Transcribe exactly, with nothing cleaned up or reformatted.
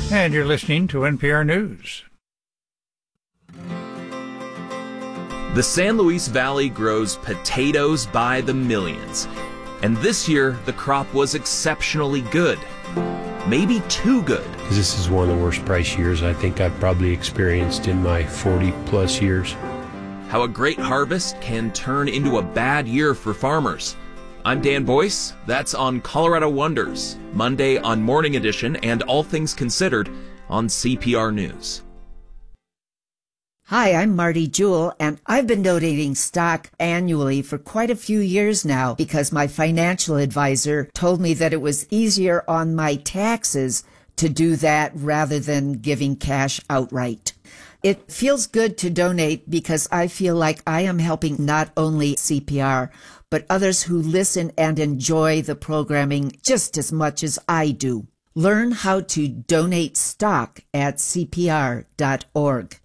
And you're listening to N P R News. The San Luis Valley grows potatoes by the millions. And this year, the crop was exceptionally good. Maybe too good. This is one of the worst price years I think I've probably experienced in my forty plus years. How a great harvest can turn into a bad year for farmers. I'm Dan Boyce. That's on Colorado Wonders, Monday on Morning Edition and All Things Considered on C P R News. Hi, I'm Marty Jewell, and I've been donating stock annually for quite a few years now because my financial advisor told me that it was easier on my taxes to do that rather than giving cash outright. It feels good to donate because I feel like I am helping not only C P R, but others who listen and enjoy the programming just as much as I do. Learn how to donate stock at C P R dot org.